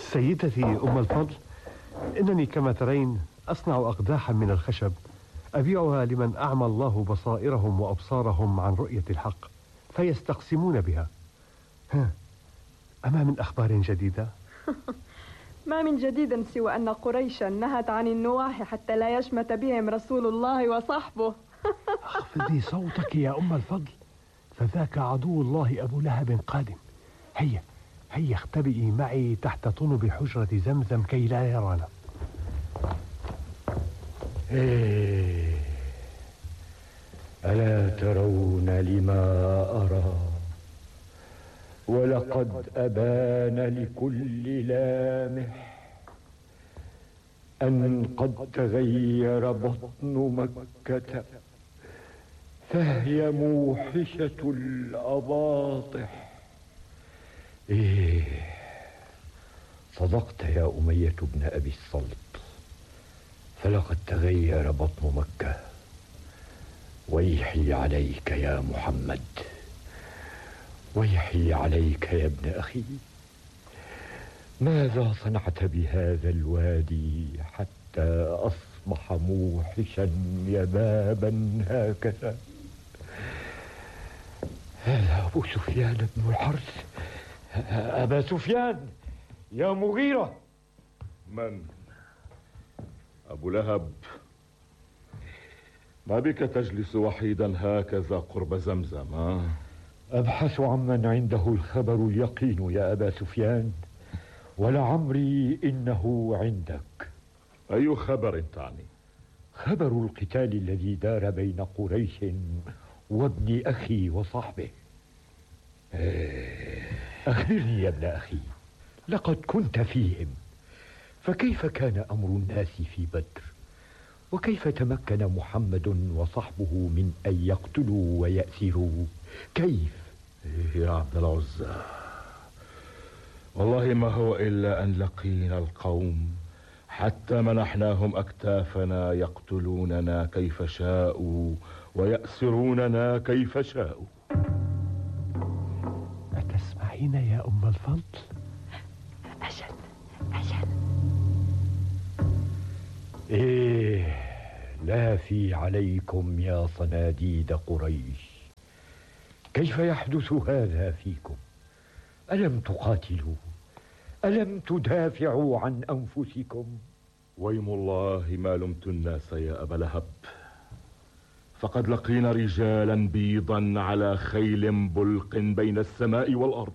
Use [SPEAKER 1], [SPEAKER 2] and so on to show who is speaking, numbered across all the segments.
[SPEAKER 1] سيدتي أم الفضل، إنني كما ترين أصنع أقداحا من الخشب أبيعها لمن أعمى الله بصائرهم وأبصارهم عن رؤية الحق فيستقسمون بها. أما من أخبار جديدة؟
[SPEAKER 2] ما من جديد سوى أن قريشا نهت عن النواح حتى لا يشمت بهم رسول الله وصحبه.
[SPEAKER 1] اخفضي صوتك يا أم الفضل، فذاك عدو الله أبو لهب قادم. هيا اختبئي معي تحت طنب حجرة زمزم كي لا يرانا.
[SPEAKER 3] ألا ترون لما أرى؟ ولقد أبان لكل لامح أن قد تغير بطن مكة، فهي موحشة الأباطح. صدقت يا أمية بن أبي الصلت، فلقد تغير بطن مكة. ويحي عليك يا محمد، ويحي عليك يا ابن أخي. ماذا صنعت بهذا الوادي حتى أصبح موحشا يبابا هكذا؟ هذا أبو سفيان بن الحرث. أبا سفيان يا مغيرة.
[SPEAKER 4] من؟ أبو لهب، ما بك تجلس وحيدا هكذا قرب زمزم؟
[SPEAKER 3] أبحث عمن عنده الخبر اليقين يا أبا سفيان، ولعمري إنه عندك.
[SPEAKER 4] أي خبر تعني؟
[SPEAKER 3] خبر القتال الذي دار بين قريش وابن أخي وصحبه. أخبرني يا ابن أخي، لقد كنت فيهم، فكيف كان أمر الناس في بدر؟ وكيف تمكن محمد وصحبه من أن يقتلوا ويأسروا؟ كيف؟
[SPEAKER 4] يا عبد العزى، والله ما هو إلا أن لقينا القوم حتى منحناهم أكتافنا يقتلوننا كيف شاءوا ويأسروننا كيف شاءوا.
[SPEAKER 1] أتسمعين يا أم الفضل؟
[SPEAKER 2] أجل.
[SPEAKER 3] لا في عليكم يا صناديد قريش. كيف يحدث هذا فيكم؟ ألم تقاتلوا؟ ألم تدافعوا عن أنفسكم؟
[SPEAKER 4] ويم الله ما لمت الناس يا أبا لهب، فقد لقينا رجالا بيضا على خيل بلق بين السماء والأرض،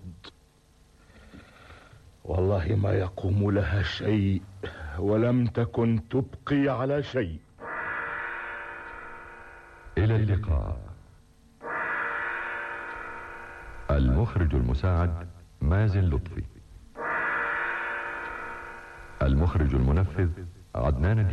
[SPEAKER 4] والله ما يقوم لها شيء، ولم تكن تبقي على شيء.
[SPEAKER 5] إلى اللقاء. المخرج المساعد مازن لطفي، المخرج المنفذ عدنان